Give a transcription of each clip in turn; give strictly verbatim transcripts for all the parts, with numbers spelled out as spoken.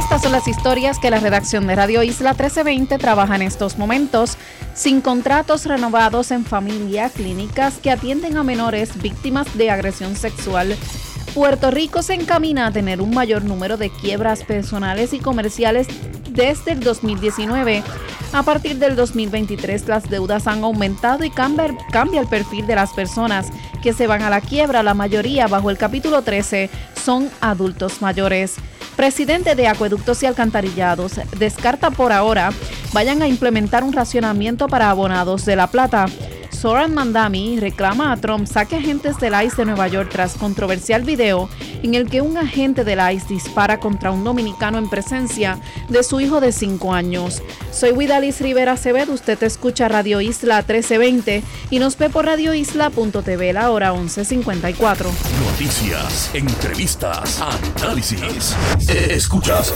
Estas son las historias que la redacción de Radio Isla trece veinte trabaja en estos momentos. Sin contratos renovados en familia, clínicas que atienden a menores víctimas de agresión sexual. Puerto Rico se encamina a tener un mayor número de quiebras personales y comerciales desde el dos mil diecinueve. A partir del dos mil veintitrés, las deudas han aumentado y cambia, cambia el perfil de las personas que se van a la quiebra. La mayoría, bajo el capítulo trece, son adultos mayores. Presidente de Acueductos y Alcantarillados descarta por ahora vayan a implementar un racionamiento para abonados de La Plata. Zoran Mandami reclama a Trump saque agentes del I C E de Nueva York tras controversial video en el que un agente del I C E dispara contra un dominicano en presencia de su hijo de cinco años. Soy Widalis Rivera Acevedo, usted escucha Radio Isla trece veinte y nos ve por radio isla punto t v, la hora once cincuenta y cuatro. Noticias, entrevistas, análisis. Escuchas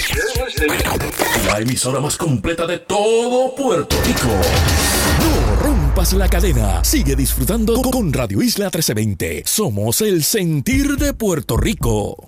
la emisora más completa de todo Puerto Rico. No rompas la cadena. Sigue disfrutando con Radio Isla trece veinte. Somos el sentir de Puerto Rico.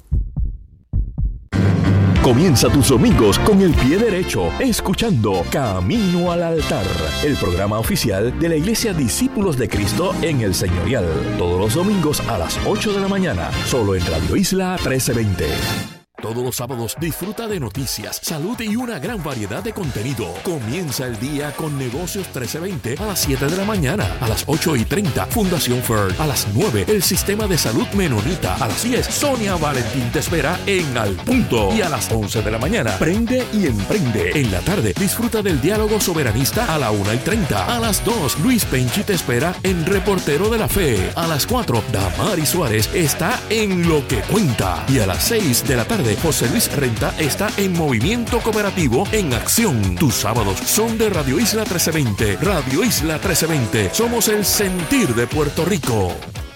Comienza tus domingos con el pie derecho, escuchando Camino al Altar, el programa oficial de la Iglesia Discípulos de Cristo en el Señorial. Todos los domingos a las ocho de la mañana, solo en Radio Isla trece veinte. Todos los sábados disfruta de noticias, salud y una gran variedad de contenido. Comienza el día con Negocios trece veinte a las siete de la mañana. A las ocho y treinta, Fundación F E R. A las nueve, el Sistema de Salud Menonita. A las diez, Sonia Valentín te espera en Al Punto. Y a las once de la mañana, Prende y Emprende. En la tarde, disfruta del diálogo soberanista a la una y treinta. A las dos, Luis Penchi te espera en Reportero de la Fe. A las cuatro, Damari Suárez está en Lo que Cuenta. Y a las seis de la tarde, José Luis Renta está en Movimiento Cooperativo en Acción. Tus sábados son de Radio Isla trece veinte. Radio Isla trece veinte. Somos el sentir de Puerto Rico.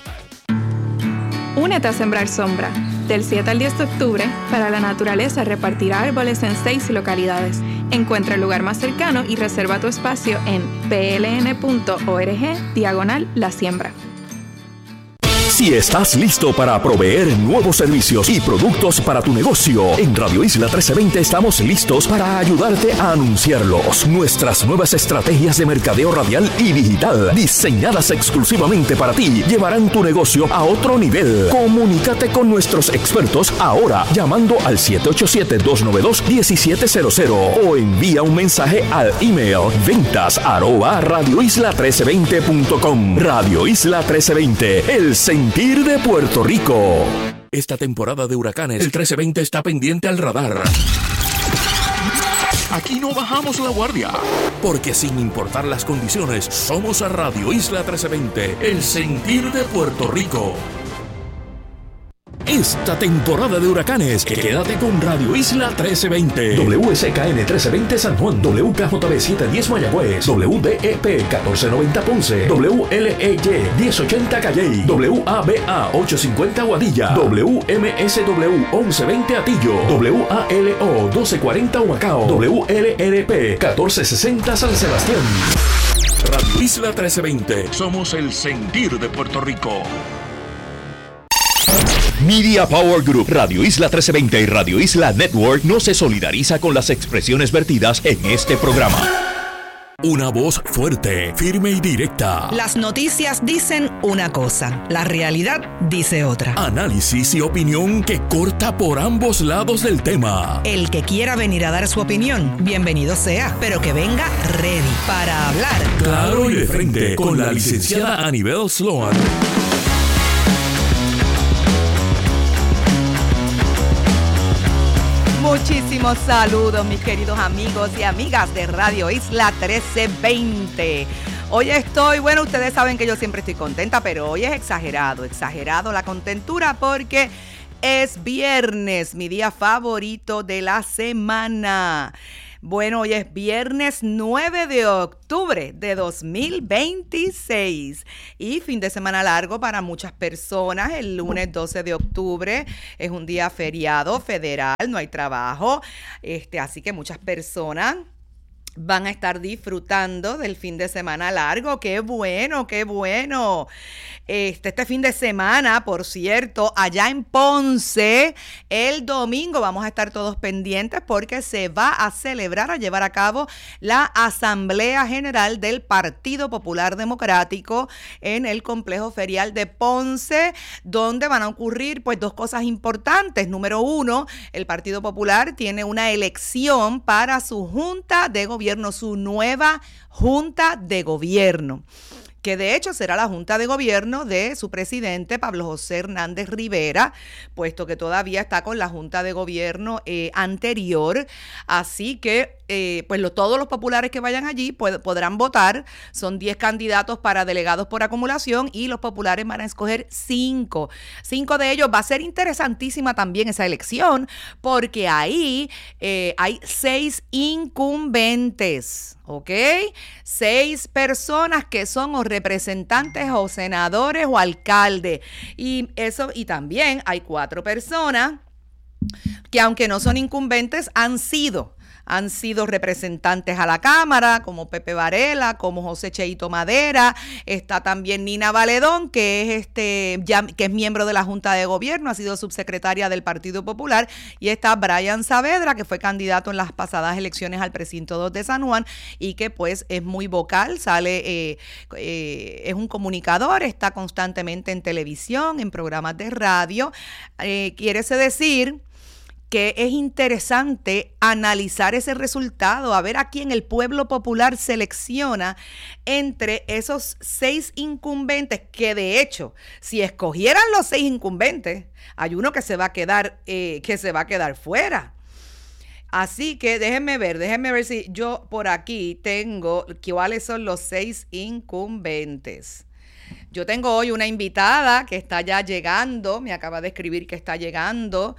Únete a Sembrar Sombra. Del siete al diez de octubre, Para la Naturaleza repartirá árboles en seis localidades. Encuentra el lugar más cercano y reserva tu espacio en pln punto org diagonal la siembra. Si estás listo para proveer nuevos servicios y productos para tu negocio, en Radio Isla trece veinte estamos listos para ayudarte a anunciarlos. Nuestras nuevas estrategias de mercadeo radial y digital, diseñadas exclusivamente para ti, llevarán tu negocio a otro nivel. Comunícate con nuestros expertos ahora llamando al siete ocho siete, dos nueve dos, uno siete cero cero o envía un mensaje al email ventas arroba radio isla trece veinte punto com. Radio Isla trece veinte, el sentir de Puerto Rico. Esta temporada de huracanes, el trece veinte está pendiente al radar. Aquí no bajamos la guardia, porque sin importar las condiciones, somos a Radio Isla trece veinte, el sentir de Puerto Rico. Esta temporada de huracanes, quédate con Radio Isla trece veinte. W S K N trece veinte San Juan, W K J B setecientos diez Mayagüez, W D E P catorce noventa Ponce, W L E Y diez ochenta Calley, W A B A ochocientos cincuenta Guadilla, W M S W once veinte Atillo, W A L O doce cuarenta Humacao, W L R P catorce sesenta San Sebastián. Radio Isla trece veinte, somos el sentir de Puerto Rico. Media Power Group, Radio Isla trece veinte y Radio Isla Network no se solidariza con las expresiones vertidas en este programa. Una voz fuerte, firme y directa. Las noticias dicen una cosa, la realidad dice otra. Análisis y opinión que corta por ambos lados del tema. El que quiera venir a dar su opinión, bienvenido sea, pero que venga ready para hablar. Claro y de frente, con la licenciada Anibel Sloan. Muchísimos saludos, mis queridos amigos y amigas de Radio Isla trece veinte. Hoy estoy, bueno, ustedes saben que yo siempre estoy contenta, pero hoy es exagerado, exagerado la contentura porque es viernes, mi día favorito de la semana. Bueno, hoy es viernes nueve de octubre de dos mil veintiséis y fin de semana largo para muchas personas. El lunes doce de octubre es un día feriado federal, no hay trabajo, este, así que muchas personas van a estar disfrutando del fin de semana largo. ¡Qué bueno, qué bueno! Este, este fin de semana, por cierto, allá en Ponce, el domingo vamos a estar todos pendientes porque se va a celebrar, a llevar a cabo la Asamblea General del Partido Popular Democrático en el Complejo Ferial de Ponce, donde van a ocurrir pues dos cosas importantes. Número uno, el Partido Popular tiene una elección para su Junta de Gobierno. Gobierno, su nueva Junta de Gobierno, que de hecho será la Junta de Gobierno de su presidente Pablo José Hernández Rivera, puesto que todavía está con la Junta de Gobierno eh, anterior. Así que eh, pues lo, todos los populares que vayan allí pod- podrán votar. Son diez candidatos para delegados por acumulación y los populares van a escoger cinco. Cinco de ellos. Va a ser interesantísima también esa elección porque ahí eh, hay seis incumbentes, ¿ok? Seis personas que son o representantes o senadores o alcaldes. Y eso, y también hay cuatro personas que aunque no son incumbentes han sido han sido representantes a la Cámara, como Pepe Varela, como José Cheito Madera. Está también Nina Valedón, que es este ya, que es miembro de la Junta de Gobierno, ha sido subsecretaria del Partido Popular, y está Brian Saavedra, que fue candidato en las pasadas elecciones al precinto dos de San Juan y que pues es muy vocal, sale, eh, eh, es un comunicador, está constantemente en televisión, en programas de radio. Eh, quiere decir que es interesante analizar ese resultado, a ver a quién el pueblo popular selecciona entre esos seis incumbentes, que de hecho, si escogieran los seis incumbentes, hay uno que se va a quedar, eh, que se va a quedar fuera. Así que déjenme ver, déjenme ver si yo por aquí tengo cuáles son los seis incumbentes. Yo tengo hoy una invitada que está ya llegando, me acaba de escribir que está llegando,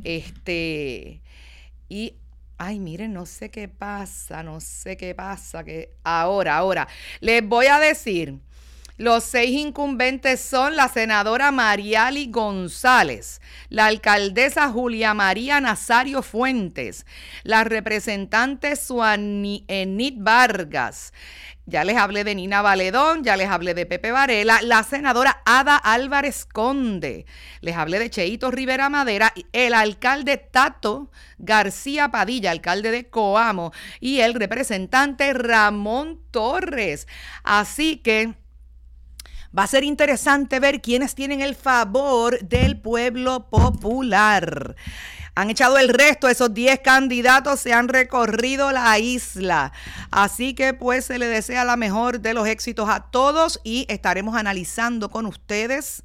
este, y, ay, miren, no sé qué pasa, no sé qué pasa, que ahora, ahora, les voy a decir, los seis incumbentes son la senadora Mariali González, la alcaldesa Julia María Nazario Fuentes, la representante Suani Enid Vargas. Ya les hablé de Nina Valedón, ya les hablé de Pepe Varela, la senadora Ada Álvarez Conde, les hablé de Cheito Rivera Madera, el alcalde Tato García Padilla, alcalde de Coamo, y el representante Ramón Torres. Así que va a ser interesante ver quiénes tienen el favor del pueblo popular. Han echado el resto, esos diez candidatos se han recorrido la isla. Así que pues se le desea la mejor de los éxitos a todos y estaremos analizando con ustedes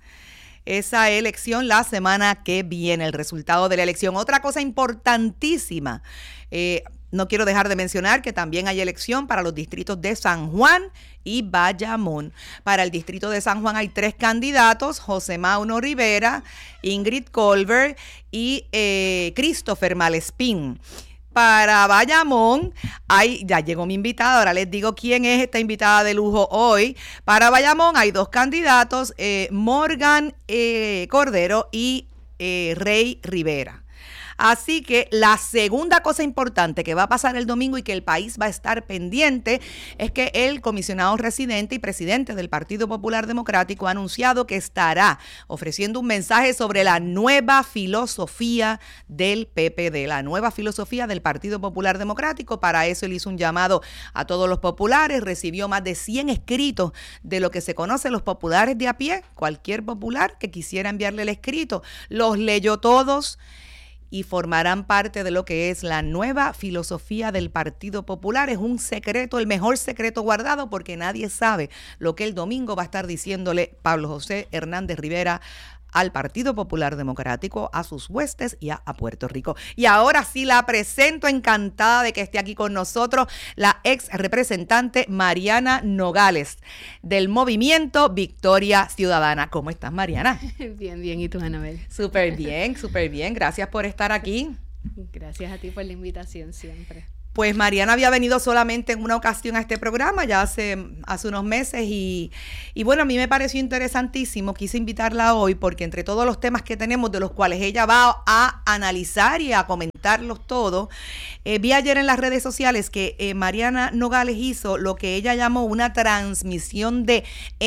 esa elección la semana que viene, el resultado de la elección. Otra cosa importantísima, eh, no quiero dejar de mencionar que también hay elección para los distritos de San Juan y Bayamón. Para el distrito de San Juan hay tres candidatos: José Mauno Rivera, Ingrid Colbert y eh, Christopher Malespín. Para Bayamón, hay, ya llegó mi invitada, ahora les digo quién es esta invitada de lujo hoy. Para Bayamón hay dos candidatos, eh, Morgan eh, Cordero y eh, Rey Rivera. Así que la segunda cosa importante que va a pasar el domingo y que el país va a estar pendiente es que el comisionado residente y presidente del Partido Popular Democrático ha anunciado que estará ofreciendo un mensaje sobre la nueva filosofía del P P D, la nueva filosofía del Partido Popular Democrático. Para eso él hizo un llamado a todos los populares, recibió más de cien escritos de lo que se conoce los populares de a pie, cualquier popular que quisiera enviarle el escrito, los leyó todos y formarán parte de lo que es la nueva filosofía del Partido Popular. Es un secreto, el mejor secreto guardado, porque nadie sabe lo que el domingo va a estar diciéndole Pablo José Hernández Rivera al Partido Popular Democrático, a sus huestes y a, a Puerto Rico. Y ahora sí la presento, encantada de que esté aquí con nosotros, la ex representante Mariana Nogales, del movimiento Victoria Ciudadana. ¿Cómo estás, Mariana? Bien, bien. ¿Y tú, Anabel? Súper bien, súper bien. Gracias por estar aquí. Gracias a ti por la invitación siempre. Pues Mariana había venido solamente en una ocasión a este programa, ya hace, hace unos meses, y, y bueno, a mí me pareció interesantísimo, quise invitarla hoy, porque entre todos los temas que tenemos, de los cuales ella va a analizar y a comentarlos todos, eh, vi ayer en las redes sociales que eh, Mariana Nogales hizo lo que ella llamó una transmisión de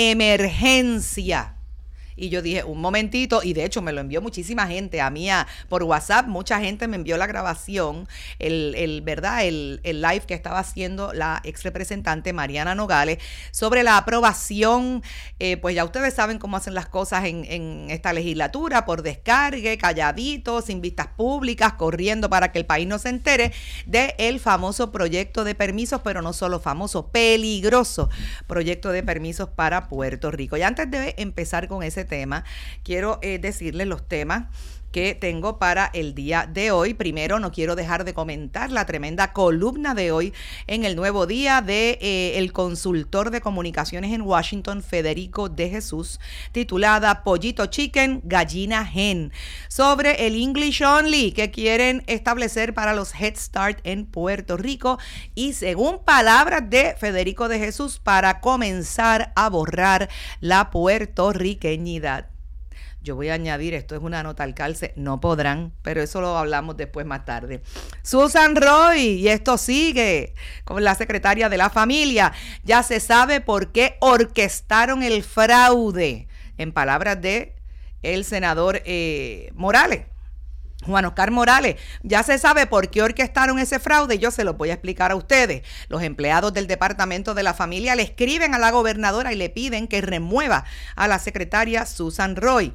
emergencia. Y yo dije, un momentito, y de hecho me lo envió muchísima gente a mí a, por WhatsApp, mucha gente me envió la grabación, el, el ¿verdad? El, el live que estaba haciendo la ex representante Mariana Nogales sobre la aprobación, eh, pues ya ustedes saben cómo hacen las cosas en, en esta legislatura, por descargue, calladito, sin vistas públicas, corriendo para que el país no se entere del famoso proyecto de permisos, pero no solo famoso, peligroso proyecto de permisos para Puerto Rico. Y antes de empezar con ese tema, quiero eh, decirles los temas que tengo para el día de hoy. Primero, no quiero dejar de comentar la tremenda columna de hoy en El Nuevo Día de eh, el consultor de comunicaciones en Washington, Federico de Jesús, titulada Pollito Chicken, Gallina Hen, sobre el English Only que quieren establecer para los Head Start en Puerto Rico, y según palabras de Federico de Jesús, para comenzar a borrar la puertorriqueñidad. Yo voy a añadir, esto es una nota al calce, no podrán, pero eso lo hablamos después más tarde. Susan Roy, y esto sigue con la secretaria de la familia, ya se sabe por qué orquestaron el fraude, en palabras de el senador eh, Morales. Juan Oscar Morales, ya se sabe por qué orquestaron ese fraude, yo se lo voy a explicar a ustedes. Los empleados del Departamento de la Familia le escriben a la gobernadora y le piden que remueva a la secretaria Susan Roy.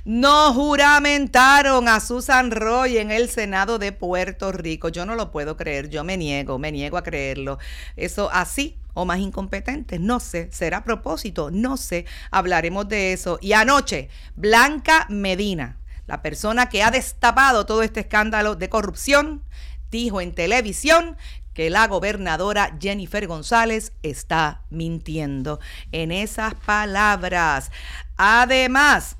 No juramentaron a Susan Roy en el Senado de Puerto Rico. Yo no lo puedo creer, yo me niego, me niego a creerlo. Eso así o más incompetentes, no sé, será a propósito, no sé, hablaremos de eso. Y anoche, Blanca Medina, la persona que ha destapado todo este escándalo de corrupción, dijo en televisión que la gobernadora Jennifer González está mintiendo. En esas palabras. Además,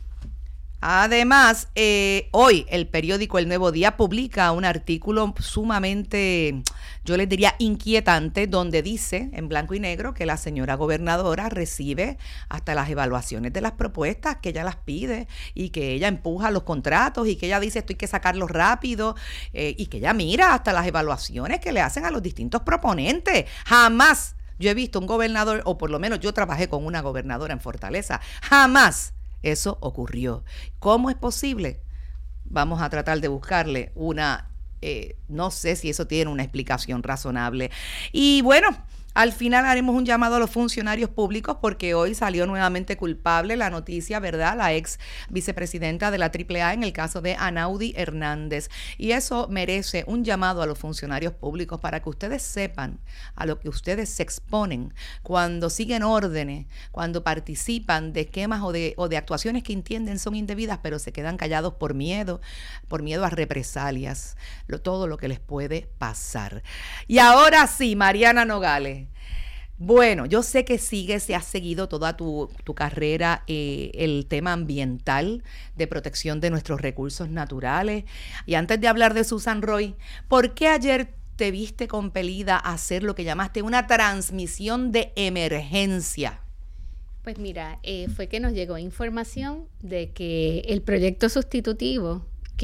Además, eh, hoy el periódico El Nuevo Día publica un artículo sumamente, yo les diría, inquietante, donde dice en blanco y negro que la señora gobernadora recibe hasta las evaluaciones de las propuestas, que ella las pide y que ella empuja los contratos y que ella dice esto hay que sacarlo rápido, eh, y que ella mira hasta las evaluaciones que le hacen a los distintos proponentes. Jamás yo he visto un gobernador, o por lo menos yo trabajé con una gobernadora en Fortaleza, jamás eso ocurrió. ¿Cómo es posible? Vamos a tratar de buscarle una, eh, no sé si eso tiene una explicación razonable. Y bueno, al final haremos un llamado a los funcionarios públicos porque hoy salió nuevamente culpable la noticia, ¿verdad? La ex vicepresidenta de la triple A en el caso de Anaudi Hernández. Y eso merece un llamado a los funcionarios públicos para que ustedes sepan a lo que ustedes se exponen cuando siguen órdenes, cuando participan de esquemas o de, o de actuaciones que entienden son indebidas, pero se quedan callados por miedo, por miedo a represalias, lo, todo lo que les puede pasar. Y ahora sí, Mariana Nogales. Bueno, yo sé que sigues, se has seguido toda tu, tu carrera eh, el tema ambiental, de protección de nuestros recursos naturales. Y antes de hablar de Susan Roy, ¿por qué ayer te viste compelida a hacer lo que llamaste una transmisión de emergencia? Pues mira, eh, fue que nos llegó información de que el proyecto sustitutivo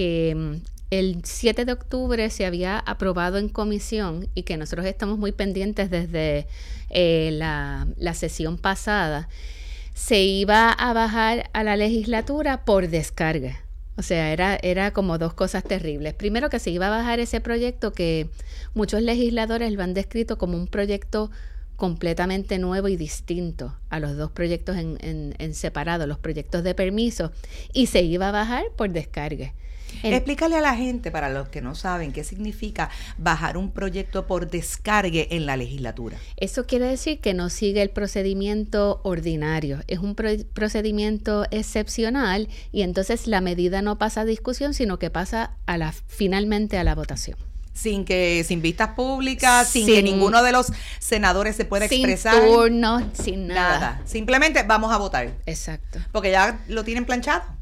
que el siete de octubre se había aprobado en comisión y que nosotros estamos muy pendientes desde eh, la, la sesión pasada, se iba a bajar a la legislatura por descarga. O sea, era, era como dos cosas terribles. Primero, que se iba a bajar ese proyecto que muchos legisladores lo han descrito como un proyecto completamente nuevo y distinto a los dos proyectos en, en, en separado, los proyectos de permiso, y se iba a bajar por descarga. El, Explícale a la gente, para los que no saben, qué significa bajar un proyecto por descargue en la legislatura. Eso quiere decir que no sigue el procedimiento ordinario, es un pro- procedimiento excepcional y entonces la medida no pasa a discusión, sino que pasa a la finalmente a la votación. Sin que, sin vistas públicas, sin, sin que ninguno de los senadores se pueda sin expresar. Sin turnos, sin nada. Nada. Simplemente vamos a votar. Exacto. Porque ya lo tienen planchado.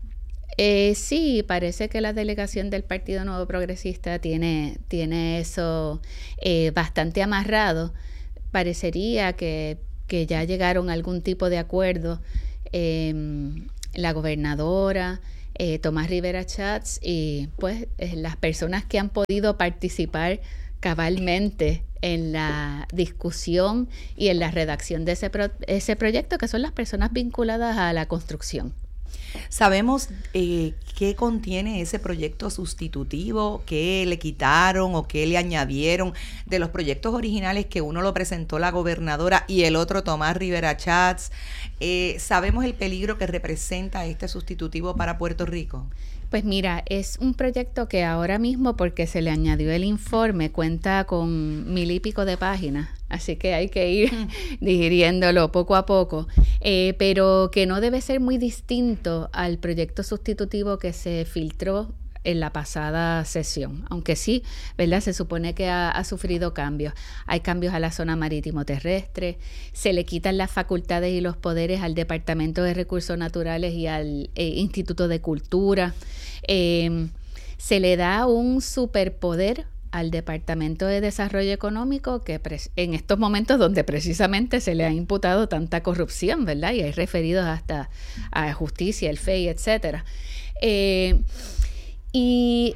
Eh, sí, parece que la delegación del Partido Nuevo Progresista tiene, tiene eso eh, bastante amarrado. Parecería que, que ya llegaron a algún tipo de acuerdo eh, la gobernadora, eh, Tomás Rivera Schatz y pues eh, las personas que han podido participar cabalmente en la discusión y en la redacción de ese, pro, ese proyecto, que son las personas vinculadas a la construcción. ¿Sabemos eh, qué contiene ese proyecto sustitutivo, qué le quitaron o qué le añadieron de los proyectos originales que uno lo presentó la gobernadora y el otro Tomás Rivera Schatz? Eh, ¿Sabemos el peligro que representa este sustitutivo para Puerto Rico? Pues mira, es un proyecto que ahora mismo, porque se le añadió el informe, cuenta con mil y pico de páginas, así que hay que ir digiriéndolo poco a poco, eh, pero que no debe ser muy distinto al proyecto sustitutivo que se filtró en la pasada sesión, aunque sí, ¿verdad? Se supone que ha, ha sufrido cambios. Hay cambios a la zona marítimo terrestre, se le quitan las facultades y los poderes al Departamento de Recursos Naturales y al eh, Instituto de Cultura, eh, se le da un superpoder al Departamento de Desarrollo Económico, que pres- en estos momentos donde precisamente se le ha imputado tanta corrupción, ¿verdad? Y hay referidos hasta a justicia, el F E I, etcétera. Eh, Y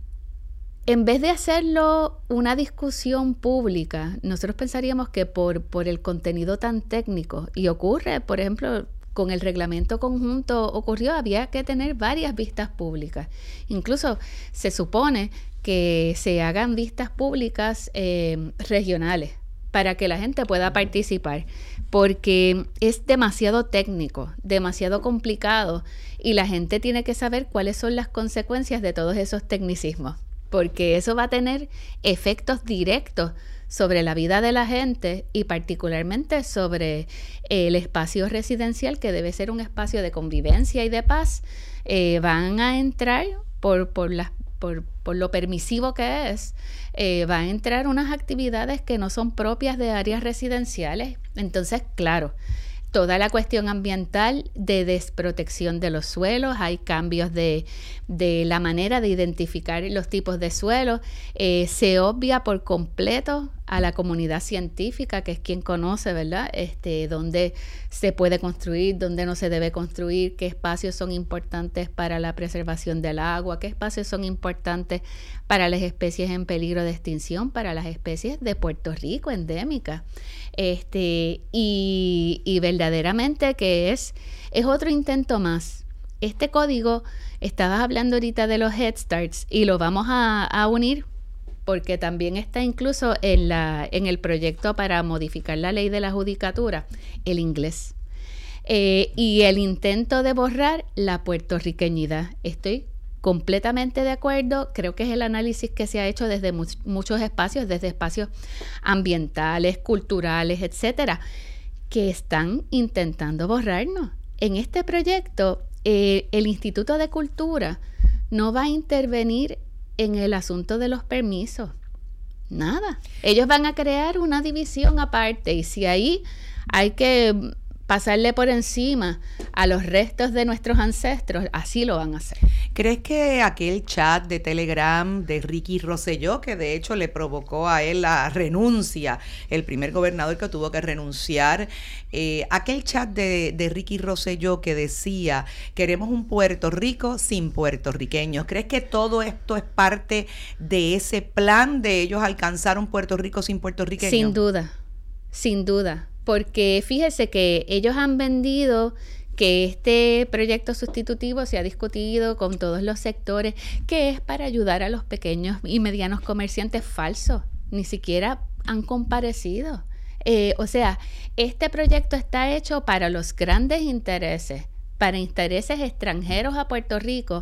en vez de hacerlo una discusión pública, nosotros pensaríamos que por, por el contenido tan técnico, y ocurre, por ejemplo, con el reglamento conjunto ocurrió, había que tener varias vistas públicas. Incluso se supone que se hagan vistas públicas eh, regionales para que la gente pueda participar, porque es demasiado técnico, demasiado complicado, y la gente tiene que saber cuáles son las consecuencias de todos esos tecnicismos, porque eso va a tener efectos directos sobre la vida de la gente y particularmente sobre el espacio residencial, que debe ser un espacio de convivencia y de paz. Eh, van a entrar por, por las Por, por lo permisivo que es, eh, van a entrar unas actividades que no son propias de áreas residenciales. Entonces, claro, toda la cuestión ambiental de desprotección de los suelos, hay cambios de, de la manera de identificar los tipos de suelos, eh, se obvia por completo a la comunidad científica, que es quien conoce, ¿verdad? Este, dónde se puede construir, dónde no se debe construir, qué espacios son importantes para la preservación del agua, qué espacios son importantes para las especies en peligro de extinción, para las especies de Puerto Rico endémicas. Este, y, y verdaderamente que es, es otro intento más. Este código, estabas hablando ahorita de los Head Starts y lo vamos a, a unir, porque también está incluso en, la, en el proyecto para modificar la ley de la judicatura, el inglés. Eh, y el intento de borrar la puertorriqueñidad. Estoy completamente de acuerdo, creo que es el análisis que se ha hecho desde mu- muchos espacios, desde espacios ambientales, culturales, etcétera, que están intentando borrarnos. En este proyecto, eh, el Instituto de Cultura no va a intervenir en el asunto de los permisos. Nada. Ellos van a crear una división aparte, y si ahí hay que pasarle por encima a los restos de nuestros ancestros, así lo van a hacer. ¿Crees que aquel chat de Telegram de Ricky Rosselló, que de hecho le provocó a él la renuncia, el primer gobernador que tuvo que renunciar, eh, aquel chat de, de Ricky Rosselló que decía, queremos un Puerto Rico sin puertorriqueños, ¿crees que todo esto es parte de ese plan de ellos alcanzar un Puerto Rico sin puertorriqueños? Sin duda, sin duda. Porque fíjese que ellos han vendido que este proyecto sustitutivo se ha discutido con todos los sectores, que es para ayudar a los pequeños y medianos comerciantes. Falso, ni siquiera han comparecido. Eh, o sea, este proyecto está hecho para los grandes intereses, para intereses extranjeros a Puerto Rico,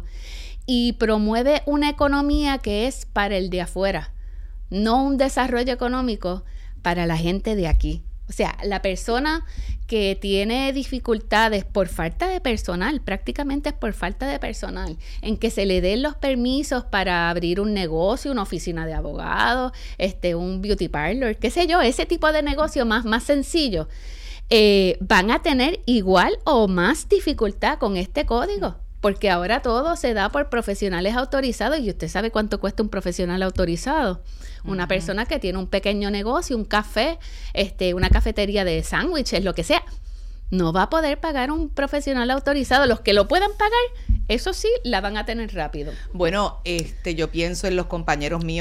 y promueve una economía que es para el de afuera, no un desarrollo económico para la gente de aquí. O sea, la persona que tiene dificultades por falta de personal, prácticamente es por falta de personal, en que se le den los permisos para abrir un negocio, una oficina de abogados, este, un beauty parlor, qué sé yo, ese tipo de negocio más, más sencillo, eh, van a tener igual o más dificultad con este código. porque ahora todo se da por profesionales autorizados y usted sabe cuánto cuesta un profesional autorizado. Una uh-huh. persona que tiene un pequeño negocio, un café, este, una cafetería de sándwiches, lo que sea, no va a poder pagar un profesional autorizado. Los que lo puedan pagar, eso sí, la van a tener rápido. Bueno, este, yo pienso en los compañeros míos